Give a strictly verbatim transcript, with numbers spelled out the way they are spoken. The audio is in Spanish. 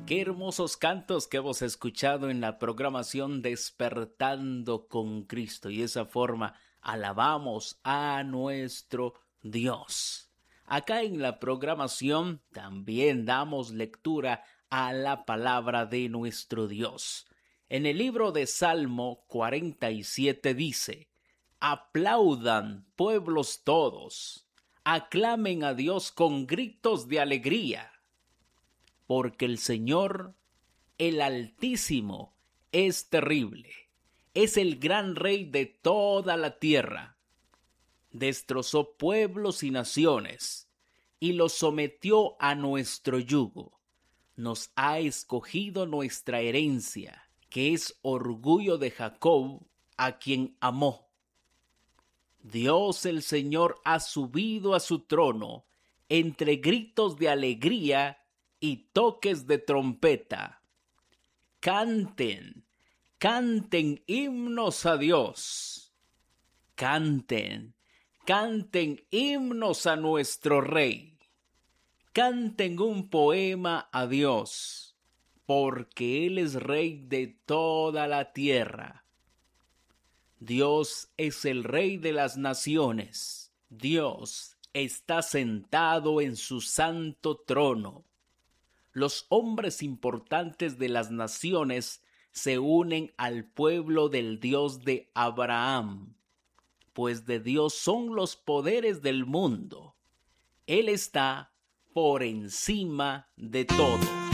Qué hermosos cantos que hemos escuchado en la programación Despertando con Cristo. Y de esa forma alabamos a nuestro Dios. Acá en la programación también damos lectura a la palabra de nuestro Dios. En el libro de Salmo cuarenta y siete dice: aplaudan pueblos todos, aclamen a Dios con gritos de alegría. Porque el Señor, el Altísimo, es terrible. Es el gran Rey de toda la tierra. Destrozó pueblos y naciones, y los sometió a nuestro yugo. Nos ha escogido nuestra herencia, que es orgullo de Jacob, a quien amó. Dios el Señor ha subido a su trono, entre gritos de alegría y toques de trompeta. Canten, canten himnos a Dios. Canten, canten himnos a nuestro Rey. Canten un poema a Dios, porque Él es Rey de toda la tierra. Dios es el Rey de las naciones. Dios está sentado en su santo trono. Los hombres importantes de las naciones se unen al pueblo del Dios de Abraham, pues de Dios son los poderes del mundo. Él está por encima de todo.